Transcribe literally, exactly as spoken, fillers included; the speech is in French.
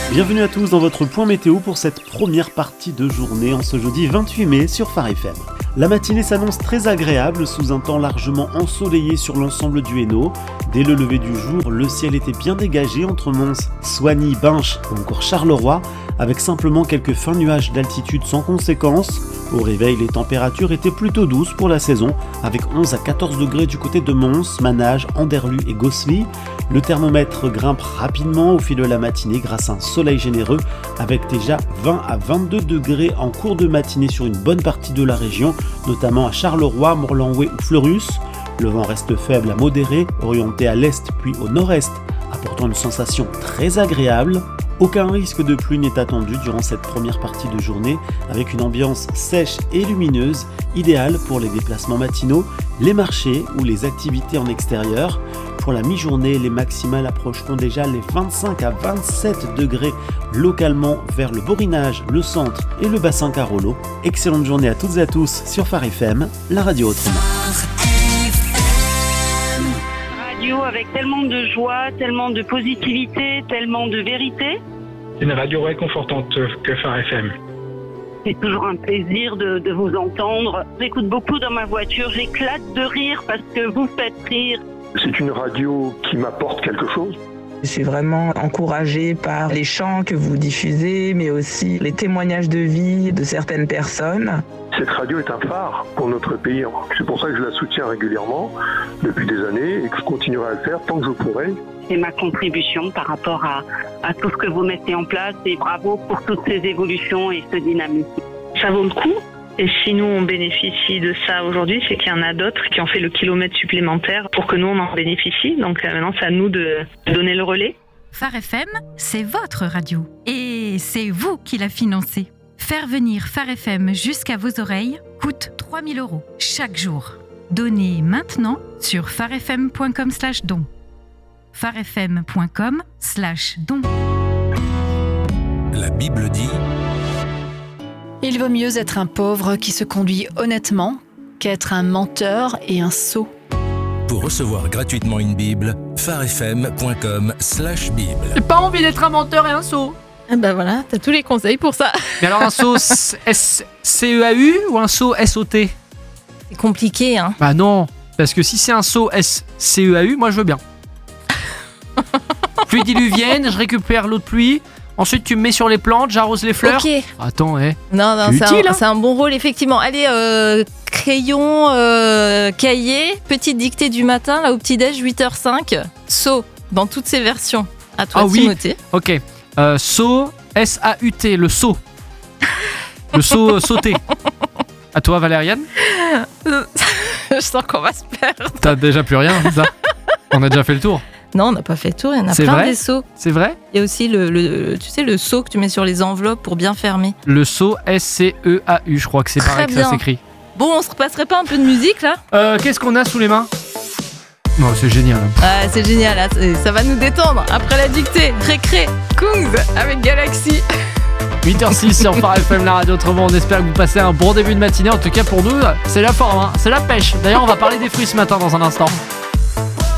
Bienvenue à tous dans votre point météo pour cette première partie de journée en ce jeudi vingt-huit mai sur Phare F M. La matinée s'annonce très agréable sous un temps largement ensoleillé sur l'ensemble du Hainaut. Dès le lever du jour, le ciel était bien dégagé entre Mons, Soigny, Binche ou encore Charleroi, avec simplement quelques fins nuages d'altitude sans conséquence. Au réveil, les températures étaient plutôt douces pour la saison, avec onze à quatorze degrés du côté de Mons, Manage, Anderlu et Gosselies. Le thermomètre grimpe rapidement au fil de la matinée grâce à un soleil généreux, avec déjà vingt à vingt-deux degrés en cours de matinée sur une bonne partie de la région, notamment à Charleroi, Morlanouet ou Fleurus. Le vent reste faible à modéré, orienté à l'est puis au nord-est, apportant une sensation très agréable. Aucun risque de pluie n'est attendu durant cette première partie de journée, avec une ambiance sèche et lumineuse, idéale pour les déplacements matinaux, les marchés ou les activités en extérieur. Pour la mi-journée, les maximales approcheront déjà les vingt-cinq à vingt-sept degrés localement vers le Borinage, le centre et le bassin Carolo. Excellente journée à toutes et à tous sur Phare F M, la radio autrement. Radio avec tellement de joie, tellement de positivité, tellement de vérité. Une radio réconfortante que Phare F M. C'est toujours un plaisir de, de vous entendre. J'écoute beaucoup dans ma voiture, j'éclate de rire parce que vous faites rire. C'est une radio qui m'apporte quelque chose. Je suis vraiment encouragée par les chants que vous diffusez, mais aussi les témoignages de vie de certaines personnes. Cette radio est un phare pour notre pays. C'est pour ça que je la soutiens régulièrement depuis des années et que je continuerai à le faire tant que je pourrai. C'est ma contribution par rapport à, à tout ce que vous mettez en place et bravo pour toutes ces évolutions et ce dynamisme. Ça vaut le coup. Et si nous, on bénéficie de ça aujourd'hui, c'est qu'il y en a d'autres qui ont fait le kilomètre supplémentaire pour que nous, on en bénéficie. Donc maintenant, c'est à nous de donner le relais. Phare F M, c'est votre radio. Et c'est vous qui la financez. Faire venir Phare F M jusqu'à vos oreilles coûte trois mille euros chaque jour. Donnez maintenant sur pharefm.com slash don. pharefm.com slash don. La Bible dit... Il vaut mieux être un pauvre qui se conduit honnêtement qu'être un menteur et un sot. Pour recevoir gratuitement une Bible, pharefm.com slash Bible. J'ai pas envie d'être un menteur et un sot. Ah bah voilà, t'as tous les conseils pour ça. Mais alors un sot S C E A U ou un sot S O T? C'est compliqué, hein. Bah non, parce que si c'est un sot S C E A U, moi je veux bien. Pluie diluvienne, je récupère l'eau de pluie. Ensuite, tu me mets sur les plantes, j'arrose les fleurs. Ok. Attends, eh. Non, non, c'est, utile, un, hein. c'est un bon rôle, effectivement. Allez, euh, crayon, euh, cahier, petite dictée du matin, là au petit-déj, huit heures cinq. Saut, dans toutes ses versions. À toi, ah, Timothée. Oui. Ok. Euh, saut, S A U T, le saut. Le saut euh, sauté. À toi, Valériane. Je sens qu'on va se perdre. T'as déjà plus rien, c'est ça? On a déjà fait le tour. Non, on n'a pas fait le tour, il y en a c'est plein vrai des seaux. C'est vrai? Il y a aussi le, le, tu sais, le seau que tu mets sur les enveloppes pour bien fermer. Le seau S C E A U, je crois que c'est Très pareil que bien. ça s'écrit. Bon, on se repasserait pas un peu de musique là? Euh, qu'est-ce qu'on a sous les mains? Non, c'est génial. Ah, c'est génial, là. Ça va nous détendre. Après la dictée, récré, Kungs avec Galaxy. huit heures six sur Phare F M, la radio autrement. On espère que vous passez un bon début de matinée. En tout cas, pour nous, c'est la forme, hein. C'est la pêche. D'ailleurs, on va parler des fruits ce matin dans un instant.